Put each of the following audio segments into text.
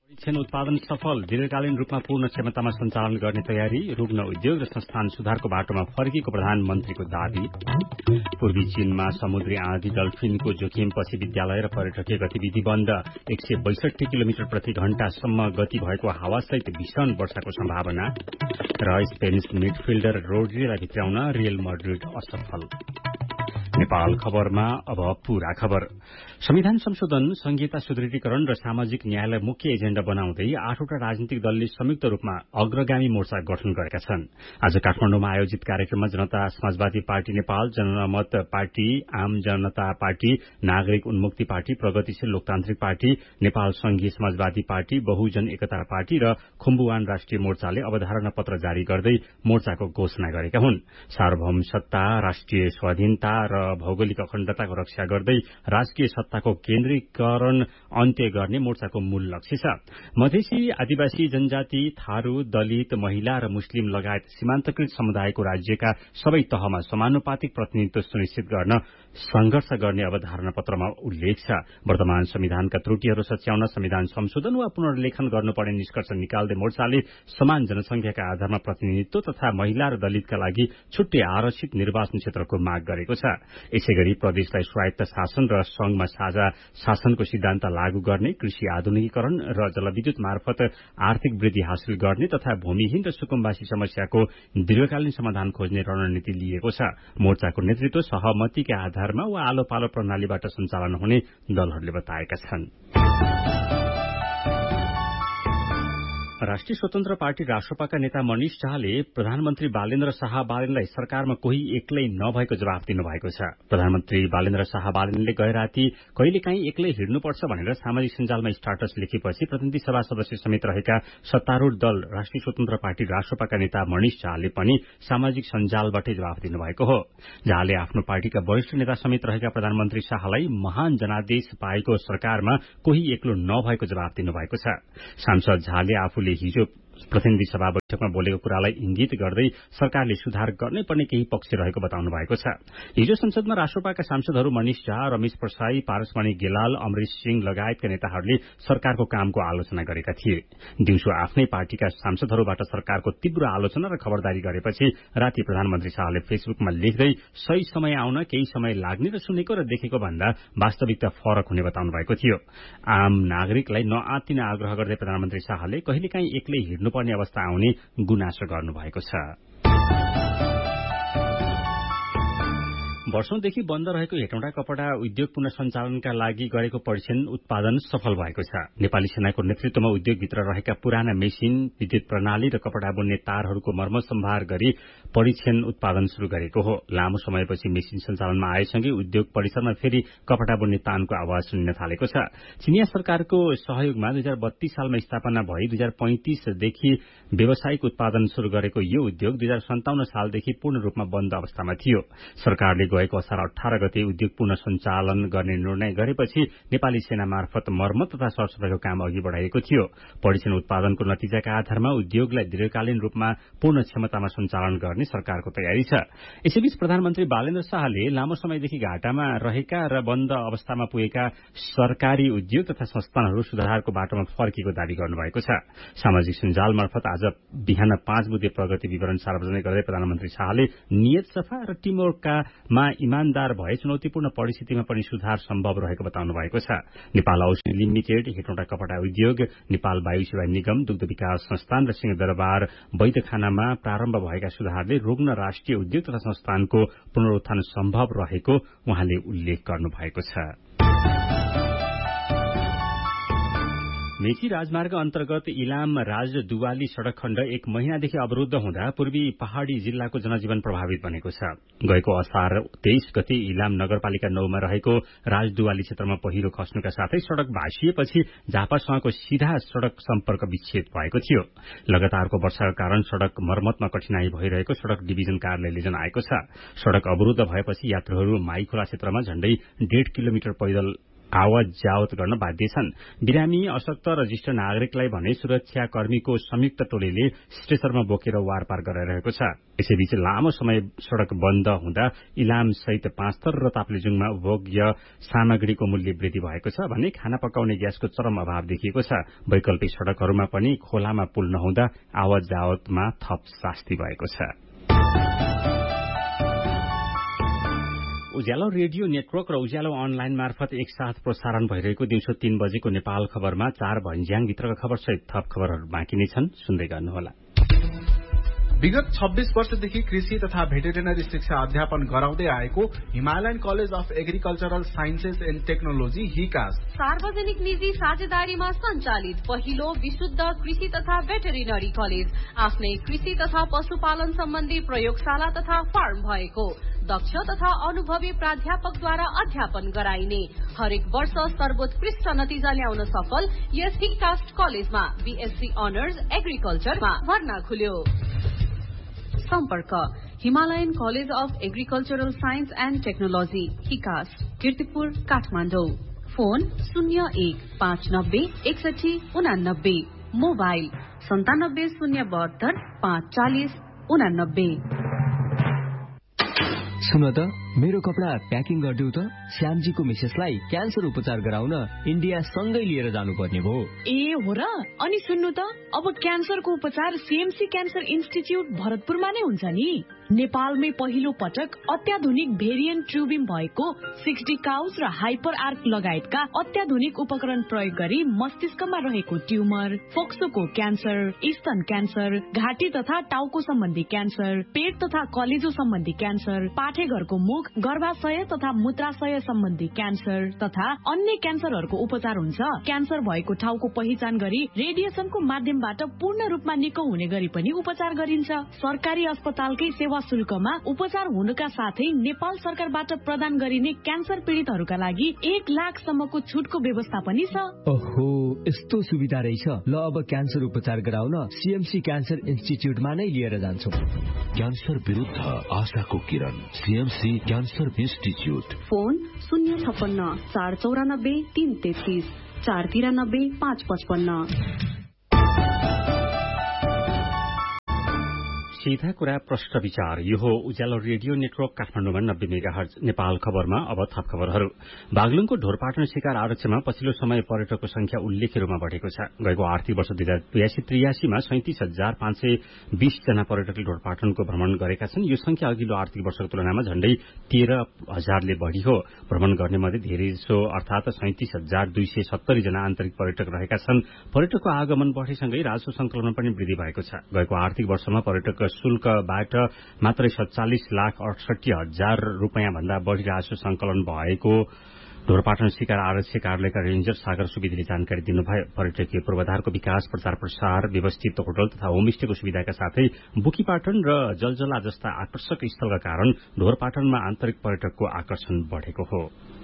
परीक्षण उत्पादन सफल, दीर्घकालीन रूपमा पूर्ण क्षमतामा सञ्चालन गर्ने तयारी, रुग्ण उद्योग र संस्थान सुधारको बाटोमा फर्किएको प्रधानमन्त्रीको दावी। पूर्वी चीनमा समुद्री आँधी डल्फिनको जोखिमपछि विद्यालय र पर्यटकीय गतिविधि बन्द। 162 किलोमिटर प्रति घण्टासम्म गति भएको हावासहित भीषण वर्षाको सम्भावना र स्पेनिस मिडफिल्डर रोड्रीलाई भित्राउन रियल मैड्रिड असफल। नेपाल खबरमा अब पूरा खबर। संविधान संशोधन, संघीयता सुदृढीकरण र सामाजिक न्यायलाई मुख्य एजेण्डा बनाउँदै 8वटा राजनीतिक दलले संयुक्त रूपमा अग्रगामी मोर्चा गठन गरेका छन्। आज काठमाडौँमा आयोजित कार्यक्रममा जनता समाजवादी पार्टी नेपाल, जनमत पार्टी, आम जनता पार्टी, नागरिक उन्मुक्ति पार्टी, प्रगतिशील लोकतान्त्रिक पार्टी, नेपाल संघीय समाजवादी पार्टी, बहुजन एकता पार्टी र खुम्बुवान राष्ट्रिय मोर्चाले अवधारणा पत्र जारी गर्दै मोर्चाको घोषणा गरेका हुन्। सार्वभौम सत्ता, राष्ट्रिय स्वाधीनता र भौगोलिक अखण्डताको रक्षा गर्दै राजकीय सत्ताको केन्द्रीकरण अन्त्य गर्ने मोर्चाको मूल लक्ष्य छ। मधेसी, आदिवासी, जनजाति, थारू, दलित, महिला र मुस्लिम लगायत सीमान्तकृत समुदायको राज्यका सबै तहमा समानुपातिक प्रतिनिधित्व सुनिश्चित गर्न संघर्ष गर्ने अवधारणा पत्रमा उल्लेख छ। वर्तमान संविधानका त्रुटिहरू सच्याउन संविधान संशोधन वा पुनर्लेखन गर्नुपर्ने निष्कर्ष निकाल्दै मोर्चाले समान जनसंख्याका आधारमा प्रतिनिधित्व तथा महिला र दलितका लागि छुट्टै आरक्षित निर्वाचन क्षेत्रको माग गरेको छ। यसैगरी प्रदेशलाई स्वायत्त शासन र संघमा साझा शासनको सिद्धान्त लागू गर्ने, कृषि आधुनिकीकरण र जलविद्युत मार्फत आर्थिक वृद्धि हासिल गर्ने तथा भूमिहीन र सुकुम्बासी समस्याको दीर्घकालीन समाधान खोज्ने रणनीति लिएको छ। मोर्चाको नेतृत्व सहमतिका आधारमा वा आलो पालो प्रणालीबाट सञ्चालन हुने दलहरूले बताएका छन्। राष्ट्रिय स्वतन्त्र पार्टी रासपाका नेता मनिष शाहले प्रधानमन्त्री बालेन्द्र शाह बालेनलाई सरकारमा कोही एक्लै नभएको जवाफ दिनुभएको छ। प्रधानमन्त्री बालेन्द्र शाह बालेनले गए राति कहिलेकाहीँ एक्लै हिँड्नुपर्छ भनेर सामाजिक सञ्जालमा स्टाटस लेखेपछि प्रतिनिधि सभा सदस्य समेत रहेका सत्तारूढ़ दल राष्ट्रिय स्वतन्त्र पार्टी रासपाका नेता मनिष शाहले पनि सामाजिक सञ्जालबाटै जवाफ दिनुभएको हो। शाहले आफ्नो पार्टीका वरिष्ठ नेता समेत रहेका प्रधानमन्त्री शाहलाई महान जनादेश पाएको सरकारमा कोही एक्लो नभएको जवाफ दिनुभएको छ। सांसद शाहले आफूले हिजो प्रतिनिधि सभा बैठकमा बोलेको कुरालाई इंगित गर्दै सरकारले सुधार गर्नै पर्ने केही पक्ष रहेको बताउनु भएको छ। हिजो संसदमा राष्ट्रपाका सांसदहरू मनिष झा, रमेश प्रसाई, पारसमणि गेलाल, अमरेश सिंह लगायतका नेताहरूले सरकारको कामको आलोचना गरेका थिए। दिउँसो आफ्नै पार्टीका सांसदहरूबाट सरकारको तीव्र आलोचना र खबरदारी गरेपछि राति प्रधानमन्त्री शाहले फेसबुकमा लेख्दै सही समय आउन केही समय लाग्ने र सुनेको र देखेको भन्दा वास्तविकता फरक हुने बताउनु भएको थियो। आम नागरिकलाई नआत्तिन आग्रह गर्दै प्रधानमन्त्री शाहले कहिलेकाहीँ एक्लै हिँड्नुपर्ने अवस्था आउने गुनासो गर्नुभएको छ। वर्षौंदेखि बन्द रहेको हेटौँडा कपड़ा उद्योग पुनः सञ्चालनका लागि गरेको परीक्षण उत्पादन सफल भएको छ। नेपाली सेनाको नेतृत्वमा उद्योगभित्र रहेका पुराना मेसिन, विद्युत प्रणाली र कपड़ा बुन्ने तारहरूको मर्मत सम्भार गरी परीक्षण उत्पादन शुरू गरेको हो। लामो समयपछि मेसिन सञ्चालनमा आएसँगै उद्योग परिसरमा फेरि कपड़ा बुन्ने तानको आवाज सुनिन थालेको छ। चिनिया सरकारको सहयोगमा 2032 सालमा स्थापना भई 2035 देखि व्यावसायिक उत्पादन शुरू गरेको यो उद्योग 2057 सालदेखि पूर्ण रूपमा बन्द अवस्थामा थियो। सरकारले गएको असार 18 गते उद्योग पुनः सञ्चालन गर्ने निर्णय गरेपछि नेपाली सेना मार्फत मर्मत तथा सरसफाईको काम अघि बढ़ाइएको थियो। परीक्षण उत्पादनको नतिजाका आधारमा उद्योगलाई दीर्घकालीन रूपमा पूर्ण क्षमतामा सञ्चालन गर्ने सरकारको तयारी छ। यसैबीच प्रधानमन्त्री बालेन्द्र शाहले लामो समयदेखि घाटामा रहेका र बन्द अवस्थामा पुगेका सरकारी उद्योग तथा संस्थानहरू सुधारको बाटोमा फर्किएको दावी गर्नुभएको छ। सामाजिक सञ्जाल मार्फत आज बिहान 5 बुधे प्रगति विवरण सार्वजनिक गर्दै प्रधानमन्त्री शाहले नियत सफा र टिमवर्कमा इमानदार भए चुनौतीपूर्ण परिस्थितिमा पनि सुधार सम्भव रहेको बताउनु भएको छ। नेपाल औषधि लिमिटेड, हेटौँडा कपड़ा उद्योग, नेपाल वायु सेवा निगम, दुग्ध विकास संस्थान र सिंहदरबार वैद्यखानामा प्रारम्भ भएका सुधारले रुग्ण राष्ट्रिय उद्योग तथा संस्थानको पुनरुत्थान सम्भव रहेको उहाँले उल्लेख गर्नु भएको छ। मेची राजमार्ग अन्तर्गत इलाम राजदुवाली सड़क खण्ड 1 महिनादेखि अवरूद्ध हुँदा पूर्वी पहाड़ी जिल्लाको जनजीवन प्रभावित बनेको छ। गएको असार 23 गते इलाम नगरपालिका 9 मा रहेको राजदुवाली क्षेत्रमा पहिरो खस्नुका साथै सड़क भासिएपछि झापासँगको सीधा सड़क सम्पर्क विच्छेद भएको थियो। लगातारको वर्षाका कारण सड़क मर्मतमा कठिनाई भइरहेको सड़क डिभिजन कार्यालयले जनाएको छ। सड़क अवरूद्ध भएपछि यात्रुहरू माईखोला क्षेत्रमा झण्डै 1.5 किलोमिटर पैदल आवत जावत गर्न बाध्य छन्। बिरामी, अशक्त, रजिस्टर नागरिकलाई भने सुरक्षाकर्मीको संयुक्त टोलीले स्ट्रेचरमा बोकेर वारपार गराइरहेको छ। यसैबीच लामो समय सड़क बन्द हुँदा इलाम सहित 5 थर र ताप्लेजुङमा उपभोग्य सामग्रीको मूल्य वृद्धि भएको छ भने खाना पकाउने ग्यासको चरम अभाव देखिएको छ। वैकल्पिक सड़कहरूमा पनि खोलामा पुल नहुँदा आवत जावतमा थप शास्ति भएको छ। उज्यालो रेडियो नेटवर्क र उज्यालो अनलाइन मार्फत एकसाथ प्रसारण भइरहेको दिउँसो 3 बजेको नेपाल खबरमा 4 भन्ज्याङभित्रका खबर सहित थप खबरहरू बाँकी नै छन्, सुन्दै गर्नुहोला। विगत 26 वर्षदेखि कृषि तथा भेटेरिनरी शिक्षा अध्यापन गराउँदै आएको Himalayan college of agricultural sciences and technology हिकास सार्वजनिक निजी साझेदारीमा सञ्चालित पहिलो विशुद्ध कृषि तथा भेटेरिनरी कलेज, आफ्नै कृषि तथा पशुपालन सम्बन्धी प्रयोगशाला तथा फार्म भएको, दक्ष तथा अनुभवी प्राध्यापकद्वारा अध्यापन गराइने, हरेक वर्ष सर्वोत्कृष्ट नतिजा ल्याउन सफल यस हिकास्ट कलेजमा बीएससी अनर्स एग्रिकल्चरमा भर्ना खुल्यो। सम्पर्क Himalayan college of agricultural science and technology हिकास, Kirtipur, Kathmandu. Phone 01596189, mobile 97 072 540 89। सुन त, मेरो कपडा प्याकिङ गरिदेऊ त। श्यामजीको मिसेसलाई क्यान्सर उपचार गराउन इन्डिया सँगै लिएर जानुपर्ने भयो। ए हो र? अनि सुन्नु त, अब क्यान्सरको उपचार सीएमसी क्यान्सर इन्स्टिच्युट भरतपुरमा नै हुन्छ नि। नेपालमै पहिलो पटक अत्याधुनिक भेरिएन्ट ट्युबिम भएको 60 काउज र हाइपर आर्क लगायतका अत्याधुनिक उपकरण प्रयोग गरी मस्तिष्कमा रहेको ट्युमर, फोक्सोको क्यान्सर, स्तन क्यान्सर, घाँटी तथा टाउको सम्बन्धी क्यान्सर, पेट तथा कलेजो सम्बन्धी क्यान्सर, पाठेघरको मुख, गर्भाशय तथा मूत्राशय सम्बन्धी क्यान्सर तथा अन्य क्यान्सरहरूको उपचार हुन्छ। क्यान्सर भएको ठाउँको पहिचान गरी रेडिएसनको माध्यमबाट पूर्ण रूपमा निको हुने गरी पनि उपचार गरिन्छ। सरकारी अस्पतालकै सेवा शुल्कमा उपचार हुनुका साथै नेपाल सरकारबाट प्रदान गरिने क्यान्सर पीड़ितहरूका लागि 1 लाखसम्मको छुटको व्यवस्था पनि छ। ओहो, यस्तो सुविधा रहेछ। ल, अब क्यान्सर उपचार गराउन सीएमसी क्यान्सर इन्स्टिच्युटमा नै लिएर जान्छौँ। क्यान्सर विरुद्ध आशाको किरण, सीएमसी क्यान्सर इन्स्टिच्युट। फोन 056 494 333 493 555। सीधा कुरा प्रश्न विचार। यो हो उज्यालो रेडियो नेटवर्क काठमाडौँमा 90 मेगाहर्ज। नेपाल खबरमा अब थप खबरहरू। बागलुङको ढोरपाटन शिकार आरक्षमा पछिल्लो समय पर्यटकको संख्या उल्लेख्य रूपमा बढेको छ। गएको आर्थिक वर्ष 2082-83 मा 37,520 जना पर्यटकले ढोरपाटनको भ्रमण गरेका छन्। यो संख्या अघिल्लो आर्थिक वर्षको तुलनामा झण्डै 13,000ले बढ़ी हो। भ्रमण गर्ने मध्ये धेरैजसो अर्थात 37,270 जना आन्तरिक पर्यटक रहेका छन्। पर्यटकको आगमन बढेसँगै राजस्व संकलनमा पनि वृद्धि भएको छ। गएको आर्थिक वर्षमा पर्यटक शुल्कबाट मात्रै 47,68,000 रुपियाँ भन्दा बढ़ी राजस्व संकलन भएको ढोरपाटन शिकार आरक्षी कार्यालयका रेन्जर सागर सुवेदीले जानकारी दिनुभयो। पर्यटकीय पूर्वाधारको विकास, प्रचार प्रसार, व्यवस्थित होटल तथा होमस्टेको सुविधाका साथै बुकीपाटन र जलजला जस्ता आकर्षक स्थलका कारण ढोरपाटनमा आन्तरिक पर्यटकको आकर्षण बढ़ेको हो।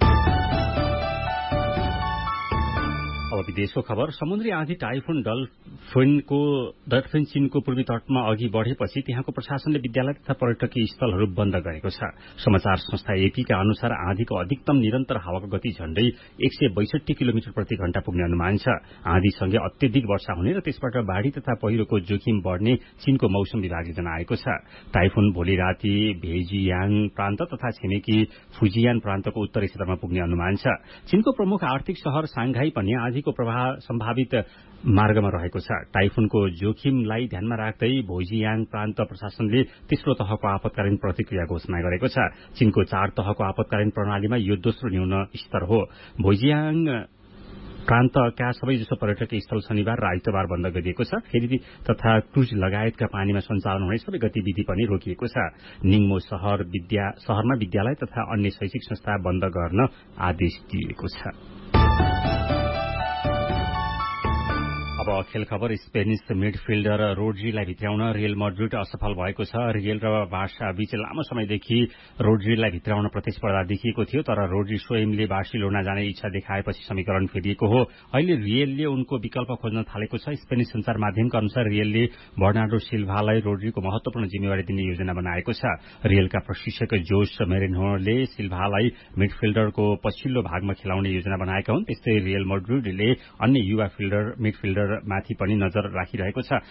अब विदेशको खबर। समुद्री आँधी टाइफुन डल्फिन चीनको पूर्वी तटमा अघि बढ़ेपछि त्यहाँको प्रशासनले विद्यालय तथा पर्यटकीय स्थलहरू बन्द गरेको छ। समाचार संस्था एपीका अनुसार आँधीको अधिकतम निरन्तर हावाको गति झण्डै 162 किलोमिटर प्रति घण्टा पुग्ने अनुमान छ। आँधीसँगै अत्यधिक वर्षा हुने र त्यसबाट बाढ़ी तथा पहिरोको जोखिम बढ़ने चीनको मौसम विभागले जनाएको छ। टाइफुन भोलि राति भेजियाङ प्रान्त तथा छिमेकी फुजियान प्रान्तको उत्तरी क्षेत्रमा पुग्ने अनुमान छ। चीनको प्रमुख आर्थिक शहर सांघाई पनि आँधीको प्रभाव सम्भावित मार्गमा रहेको छ। टाइफुनको जोखिमलाई ध्यानमा राख्दै भोजियाङ प्रान्त प्रशासनले तेस्रो तहको आपतकालीन प्रतिक्रिया घोषणा गरेको छ। चीनको 4 तहको आपतकालीन प्रणालीमा यो दोस्रो न्यून स्तर हो। भोजियाङ प्रान्तका सबैजसो पर्यटकीय स्थल शनिबार र आइतबार बन्द गरिएको छ। फेरी तथा क्रूज लगायतका पानीमा सञ्चालन हुने सबै गतिविधि पनि रोकिएको छ। निङमो शहरमा विद्यालय तथा अन्य शैक्षिक संस्था बन्द गर्न आदेश दिएको छ। अब खेल खबर स्पेनिस मिडफिल्डर रोड्रीलाई भित्राउन रियल मड्रिड असफल भएको छ। रियल र बार्सा बीच लामो समयदेखि रोड्रीलाई भित्राउन प्रतिस्पर्धा देखिएको थियो, तर रोड्री स्वयंले बार्सिलोना जाने इच्छा देखाएपछि समीकरण फेरिएको हो। अहिले रियलले उनको विकल्प खोज्न थालेको छ। स्पेनिस सञ्चार माध्यमका अनुसार रियलले बर्नार्डो सिल्भालाई रोड्रीको महत्वपूर्ण जिम्मेवारी दिने योजना बनाएको छ। रियलका प्रशिक्षक जोस मेरिनहोले सिल्भालाई मिडफिल्डरको पछिल्लो भागमा खेलाउने योजना बनाएका हुन्। त्यस्तै रियल मड्रिडले अन्य युवा मिडफिल्डर माथि पनि नजर राखिरहेको छ।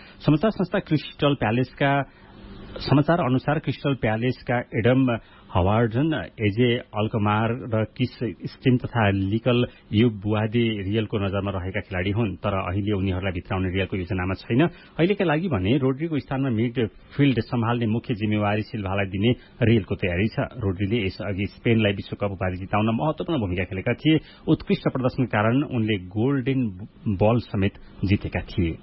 समाचार अनुसार क्रिस्टल प्यालेसका एडम हवार्डन, एजे अल्कमार र किस स्टिम तथा लिकल युब बुवादे रियलको नजरमा रहेका खेलाड़ी हुन्, तर अहिले उनीहरूलाई भित्राउने रियलको योजनामा छैन। अहिलेका लागि भने रोड्रीको स्थानमा मिडफिल्ड सम्हाल्ने मुख्य जिम्मेवारी सिल्भालाई दिने रियलको तयारी छ। रोड्रीले यसअघि स्पेनलाई विश्वकप उपाधि जिताउन महत्वपूर्ण भूमिका खेलेका थिए। उत्कृष्ट प्रदर्शनका कारण उनले गोल्डन बल समेत जितेका थिए।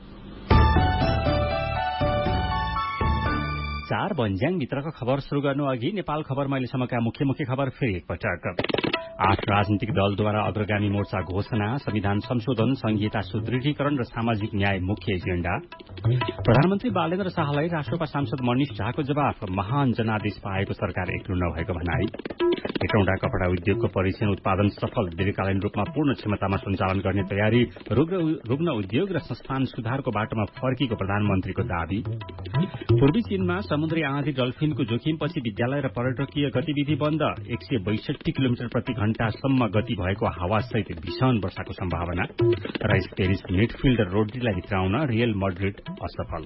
4 भन्ज्याङ भित्रको खबर शुरू गर्नु अघि नेपाल खबर अहिलेसम्मका मुख्य खबर फेरि एकपटक। 8 राजनीतिक दलद्वारा अग्रगामी मोर्चा घोषणा, संविधान संशोधन, संघीयता सुदृढीकरण र सामाजिक न्याय मुख्य एजेण्डा। प्रधानमन्त्री बालेन्द्र शाहलाई राष्ट्रपा सांसद मनिष झाको जवाफ, महान जनादेश पाएको सरकार एक्लो नभएको भनाई। हेटौँडा कपडा उद्योगको परिक्षण उत्पादन सफल, दीर्घकालीन रूपमा पूर्ण क्षमतामा सञ्चालन गर्ने तयारी, रुग्न उद्योग र संस्थान सुधारको बाटोमा फर्किएको प्रधानमन्त्रीको दावी। पूर्वी चीनमा समुद्री आँधी डल्फिनको जोखिमपछि विद्यालय र पर्यटकीय गतिविधि बन्द, 162 किलोमिटर प्रति घण्टासम्म गति भएको हावासहित भीषण वर्षाको सम्भावना र स्पेनिस मिडफिल्डर रोड्रीलाई भित्राउन रियल मड्रिड असफल।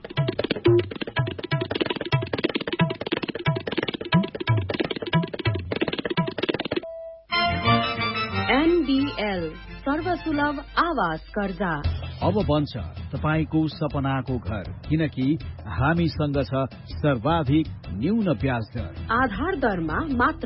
एनबीएल सर्वसुलभ आवास कर्जा अब बन्छ तपाईको सपनाको घर, किनकि हामीसँग छ सर्वाधिक न्यून ब्याज दर। आधार दरमा मात्र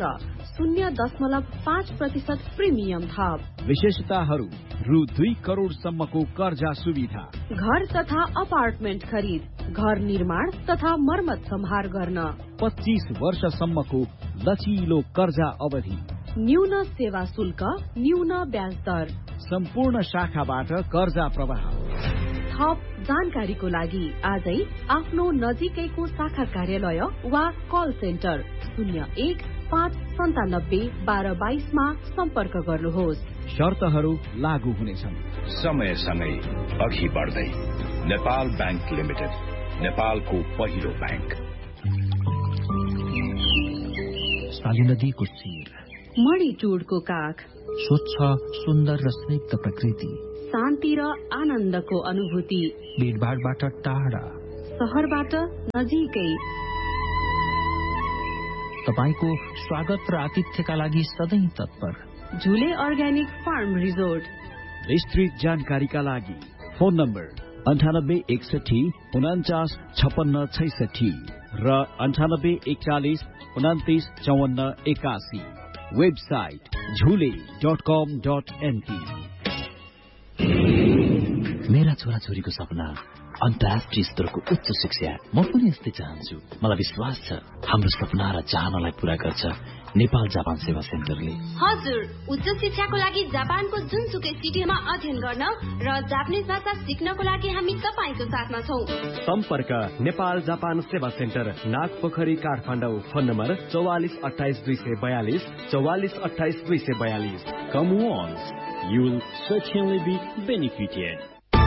0.5% प्रिमियम थप। विशेषताहरू रु 2 करोडसम्मको कर्जा सुविधा, घर तथा अपार्टमेन्ट खरिद, घर निर्माण तथा मर्मत सम्हार गर्न, 25 वर्षसम्मको लचिलो कर्जा अवधि, न्यून सेवा शुल्क, न्यून ब्याज दर, सम्पूर्ण शाखाबाट कर्जा प्रवाह। थप जानकारीको लागि आजै आफ्नो नजिकैको शाखा कार्यालय वा कल सेन्टर 01-597-1222 मा सम्पर्क गर्नुहोस्। शर्तहरू लागू हुनेछन्। समयसँगै अघि बढ्दै नेपाल बैंक लिमिटेड, नेपालको पहिलो बैंक। साली नदीको शिर, मणिटुडको काख, स्वच्छ सुन्दर र स्निग्ध प्रकृति, शान्ति र आनन्दको अनुभूति, भीडभाडबाट टाढा, शहरबाट नजिकै। तपाईको स्वागत र आतिथ्यका लागि सधैँ तत्पर। झुले अर्ग्यानिक फार्म रिजोर्ट। विस्तृत जानकारीका लागि फोन नम्बर 9861495666 र 9841299481। वेबसाइट झुले.com.np। मेरा छोराछोरीको सपना अन्तर्राष्ट्रिय स्तरको उच्च शिक्षा। म पनि यस्तै चाहन्छु। मलाई विश्वास छ हाम्रो सपना र चाहनालाई पूरा गर्छ नेपाल जापान सेवा सेन्टरले। हजुर, उच्च शिक्षाको लागि जापानको जुनसुकै सिटीमा अध्ययन गर्न र जापानिज भाषा सिक्नको लागि हामी तपाईको साथमा छौं। सम्पर्क नेपाल जापान सेवा centre, Nagpokhari, Kathmandu. Phone number 4428 242 4428 242। Come once, you will certainly be benefited.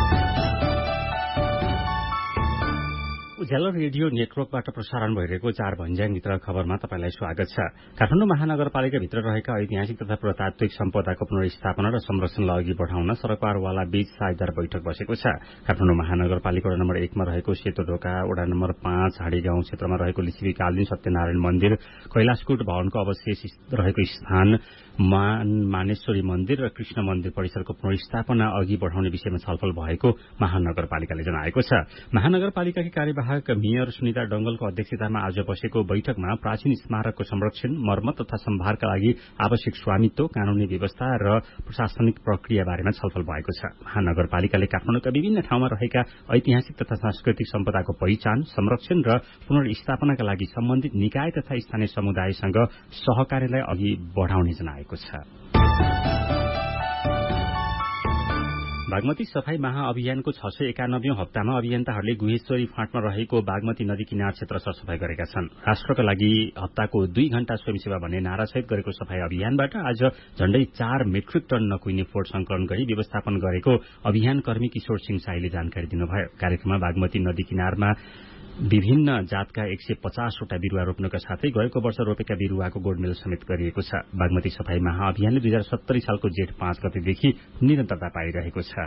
Ujyaalo radio नेटवर्कबाट प्रसारण भइरहेको 4 भन्ज्याङभित्र खबरमा तपाईलाई स्वागत छ। काठमाडौँ महानगरपालिकाभित्र रहेका ऐतिहासिक तथा पुरातात्विक सम्पदाको पुनर्स्थापना र संरक्षणलाई अघि बढ़ाउन सरकारवाला बीच साझेदार बैठक बसेको छ। काठमाडौँ महानगरपालिका वडा नम्बर 1 मा रहेको सेतो ढोका, वडा नम्बर 5 हाडी गाउँ क्षेत्रमा रहेको लिच्छवीकालीन सत्यनारायण मन्दिर, कैलाशकूट भवनको अवशेष रहेको स्थान, मानेश्वरी मन्दिर र कृष्ण मन्दिर परिसरको पुनर्स्थापना अघि बढ़ाउने विषयमा छलफल भएको महानगरपालिकाले जनाएको छ। महानगरपालिकाकी कार्यवाहक मेयर सुनिता डंगलको अध्यक्षतामा आज बसेको बैठकमा प्राचीन स्मारकको संरक्षण, मर्मत तथा सम्भारका लागि आवश्यक स्वामित्व, कानूनी व्यवस्था र प्रशासनिक प्रक्रिया बारेमा छलफल भएको छ। महानगरपालिकाले काठमाडौँका विभिन्न ठाउँमा रहेका ऐतिहासिक तथा सांस्कृतिक सम्पदाको पहिचान, संरक्षण र पुनर्स्थापनाका लागि सम्बन्धित निकाय तथा स्थानीय समुदायसँग सहकार्यलाई अघि बढ़ाउने जनाएको छ। बागमती सफाई महाअभियानको 691औं हप्तामा अभियन्ताहरूले गुहेश्वरी फाँटमा रहेको बागमती नदी किनार क्षेत्र सरसफाई गरेका छन्। राष्ट्रका लागि हप्ताको 2 घण्टा स्वयंसेवा भन्ने नारासहित गरेको सफाई अभियानबाट आज झण्डै 4 मेट्रिक टन नकुइने फोहोर संकलन गरी व्यवस्थापन गरेको अभियानकर्मी किशोर सिंह साईले जानकारी दिनुभयो। कार्यक्रममा बागमती नदी किनारमा विभिन्न जातका 150 वटा बिरूवा रोप्नका साथै गएको वर्ष रोपेका बिरूवाको गोडमेल समेत गरिएको छ। बागमती सफाई महाअभियानले 2070 सालको जेठ 5 गतेदेखि निरन्तरता पाइरहेको छ।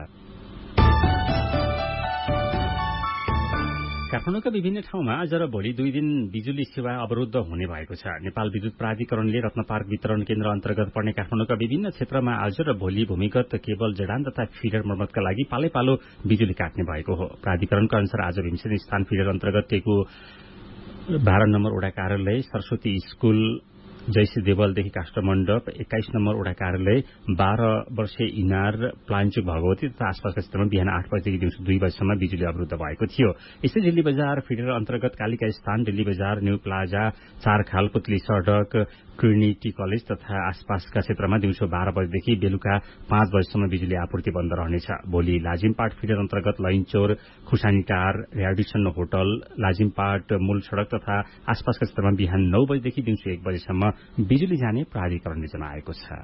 काठमाडौँका विभिन्न ठाउँमा आज र भोलि 2 दिन बिजुली सेवा अवरुद्ध हुने भएको छ। नेपाल विद्युत प्राधिकरणले रत्नपार्क वितरण केन्द्र अन्तर्गत पर्ने काठमाडौँका विभिन्न क्षेत्रमा आज र भोलि भूमिगत केबल जडान तथा फिडर मर्मतका लागि पालै-पालो बिजुली काट्ने भएको हो। प्राधिकरणका अनुसार आज भीमसेन स्थान फिडर अन्तर्गत टेकु 12 नम्बर वडा कार्यालय, सरस्वती स्कूल, जैसी देवलदेखि काष्ठमण्डप, 21 नम्बर वडा कार्यालय, 12 वर्षे इनार, प्लान्चुक भगवती तथा आसपासका क्षेत्रमा बिहान 8 बजेदेखि दिउँसो 2 बजेसम्म बिजुली अवरुद्ध भएको थियो। यसै दिल्ली बजार फिडर अन्तर्गत कालिका स्थान, दिल्ली बजार, न्यू प्लाजा, चारखाल, पुतली सड़क, ट्रिनिटी कलेज तथा आसपासका क्षेत्रमा दिउँसो 12 बजेदेखि बेलुका 5 बजेसम्म बिजुली आपूर्ति बन्द रहनेछ। भोलि लाजिमपाट फिडर अन्तर्गत लैनचौर, खुर्सानीटार, रेडिसन होटल, लाजिमपाट मूल सड़क तथा आसपासका क्षेत्रमा बिहान 9 बजेदेखि दिउँसो 1 बजेसम्म बिजुली जाने प्राधिकरणले जनाएको छ।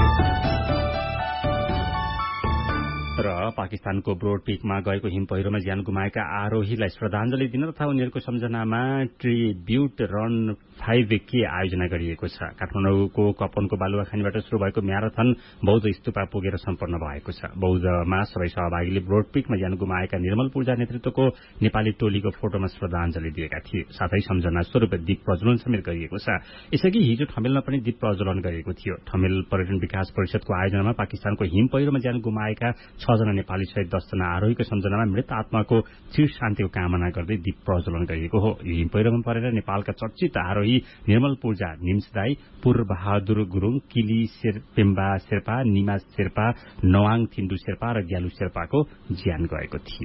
र पाकिस्तानको ब्रोड पीकमा गएको हिम पहिरोमा ज्यान गुमाएका आरोहीलाई श्रद्धाञ्जली दिन तथा उनीहरूको सम्झनामा ट्रिब्युट रन 5K आयोजना गरिएको छ। काठमाडौँको कपनको बालुवाखानीबाट शुरू भएको म्याराथन बौद्ध स्तूपा पुगेर सम्पन्न भएको छ। बौद्धमा सबै सहभागीले ब्रोड पीकमा ज्यान गुमाएका निर्मल पूर्जा नेतृत्वको नेपाली टोलीको फोटोमा श्रद्धाञ्जली दिएका थिए। साथै सम्झना स्वरूप दीप प्रज्वलन समेत गरिएको छ। यसअघि हिजो ठमेलमा पनि दीप प्रज्वलन गरिएको थियो। ठमेल पर्यटन विकास परिषदको आयोजनामा पाकिस्तानको हिम पहिरोमा ज्यान गुमाएका 6 जना नेपाली सहित 10 जना आरोहीको सम्झनामा मृत आत्माको चिर शान्तिको कामना गर्दै दीप प्रज्वलन गरिएको हो। यो हिम पहिरोमा परेर नेपालका चर्चित आरोही निर्मल पूर्जा, निम्सदाई, पूर्व बहादुर गुरूङ, किली पेम्बा शेर्पा, निमा शेर्पा, नवाङ थिन्डु शेर्पा र ग्यालु शेर्पाको ज्यान गएको थियो।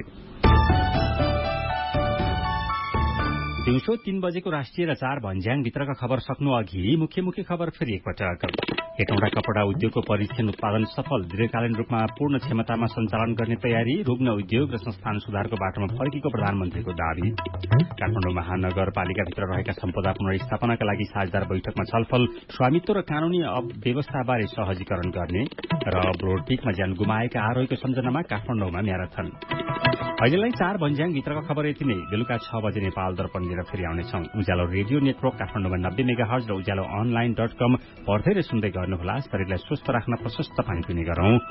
दिउँसो 3 बजेको राष्ट्रिय र 4 भन्ज्याङ भित्रका खबर सक्नु अघि मुख्य खबर फेरि एकपटक। हेटौँडा कपड़ा उद्योगको परीक्षण उत्पादन सफल, दीर्घकालीन रूपमा पूर्ण क्षमतामा सञ्चालन गर्ने तयारी, रुग्न उद्योग र संस्थान सुधारको बाटोमा फर्केको प्रधानमन्त्रीको दावी। काठमाडौँ महानगरपालिकाभित्र रहेका सम्पदा पुनर्स्थापनाका लागि साझेदार बैठकमा छलफल, स्वामित्व र कानूनी व्यवस्थाबारे सहजीकरण गर्ने र ब्रोड पीकमा ज्यान गुमाएका आरोहीको सम्झनामा काठमाडौँमा म्याराथन। अहिलेलाई 4 भन्ज्याङ भित्रका खबर यति नै। बेलुका 6 बजे नेपाल दर्पण लिएर फेरि आउनेछौं। उज्यालो रेडियो नेटवर्क काठमाडौँमा 90 मेगाहर्ज र उज्यालो अनलाइन.com पढ्दै र सुन्दै गर्नुहोला। शरीरलाई स्वस्थ राख्न प्रशस्त पानी पिउने गरौं।